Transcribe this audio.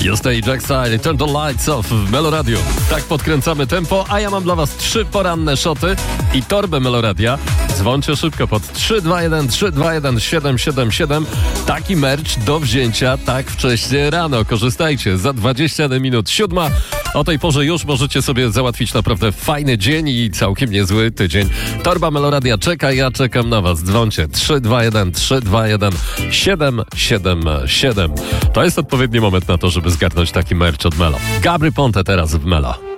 Jest Jack Style, Turn the Lights Off w Meloradio. Tak podkręcamy tempo, a ja mam dla was 3 poranne szoty i torbę Meloradia. Dzwońcie szybko pod 321 321 777. Taki merch do wzięcia tak wcześnie rano. Korzystajcie, za 21 minut 7. O tej porze już możecie sobie załatwić naprawdę fajny dzień i całkiem niezły tydzień. Torba Meloradia czeka, ja czekam na was. Dzwońcie 321 321 777. To jest odpowiedni moment na to, żeby zgarnąć taki merch od Melo. Gabry Ponte teraz w Melo.